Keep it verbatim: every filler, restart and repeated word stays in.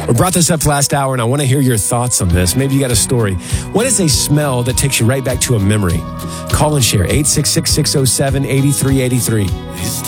We brought this up last hour, and I want to hear your thoughts on this. Maybe you got a story. What is a smell that takes you right back to a memory? Call and share eight six six, six oh seven, eight three eight three.